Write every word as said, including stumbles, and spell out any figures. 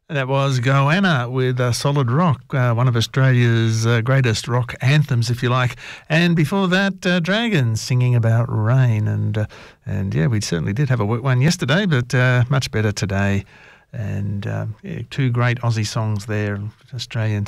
That was Goanna with uh, Solid Rock, uh, one of Australia's uh, greatest rock anthems, if you like. And before that, uh, Dragons singing about rain. And, uh, and yeah, we certainly did have a wet one yesterday, but uh, much better today. And uh, yeah, two great Aussie songs there, Australian